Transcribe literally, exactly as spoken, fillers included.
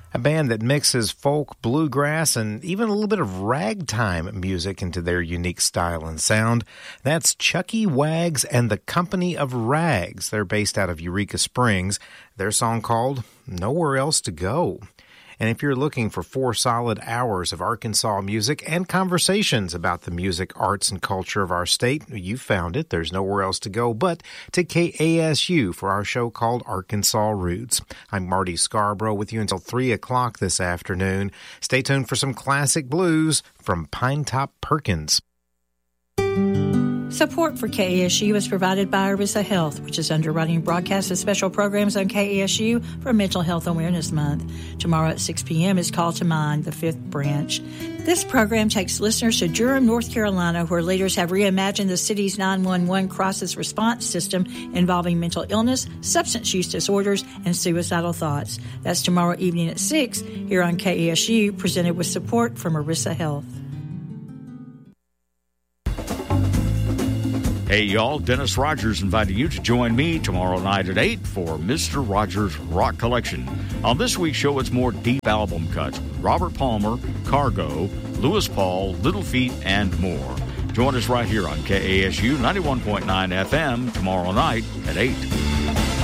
a band that mixes folk, bluegrass, and even a little bit of ragtime music into their unique style and sound. That's Chucky Wags and the Company of Rags. They're based out of Eureka Springs. Their song called Nowhere Else to Go. And if you're looking for four solid hours of Arkansas music and conversations about the music, arts, and culture of our state, you found it. There's nowhere else to go but to K A S U for our show called Arkansas Roots. I'm Marty Scarborough with you until three o'clock this afternoon. Stay tuned for some classic blues from Pinetop Perkins. Support for K A S U is provided by Arisa Health, which is underwriting broadcasts of special programs on K A S U for Mental Health Awareness Month. Tomorrow at six p.m. is Call to Mind, the fifth branch. This program takes listeners to Durham, North Carolina, where leaders have reimagined the city's nine one one crisis response system involving mental illness, substance use disorders, and suicidal thoughts. That's tomorrow evening at six here on K A S U, presented with support from Arisa Health. Hey, y'all, Dennis Rogers inviting you to join me tomorrow night at eight for Mister Rogers' Rock Collection. On this week's show, it's more deep album cuts with Robert Palmer, Cargo, Lewis Paul, Little Feat, and more. Join us right here on K A S U ninety-one point nine F M tomorrow night at eight.